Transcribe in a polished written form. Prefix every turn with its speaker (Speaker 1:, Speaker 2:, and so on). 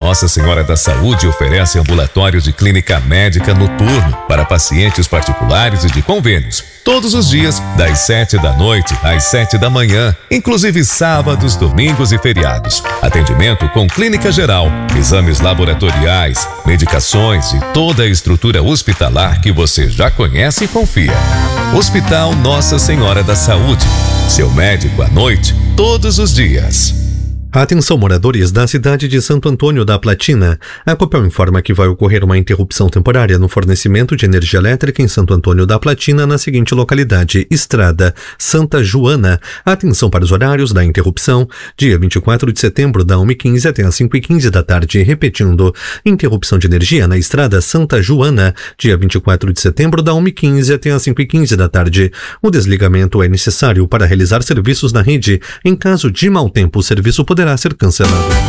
Speaker 1: Nossa Senhora da Saúde oferece ambulatório de clínica médica noturno para pacientes particulares e de convênios, todos os dias, das 7 da noite às 7 da manhã, inclusive sábados, domingos e feriados. Atendimento com clínica geral, exames laboratoriais, medicações e toda a estrutura hospitalar que você já conhece e confia. Hospital Nossa Senhora da Saúde. Seu médico à noite, todos os dias.
Speaker 2: Atenção, moradores da cidade de Santo Antônio da Platina. A Copel informa que vai ocorrer uma interrupção temporária no fornecimento de energia elétrica em Santo Antônio da Platina na seguinte localidade: Estrada Santa Joana. Atenção para os horários da interrupção: dia 24 de setembro, da 1h15 até as 5h15 da tarde. Repetindo, interrupção de energia na Estrada Santa Joana, dia 24 de setembro, da 1h15 até as 5h15 da tarde. O desligamento é necessário para realizar serviços na rede. Em caso de mau tempo, o serviço poderá ser cancelado.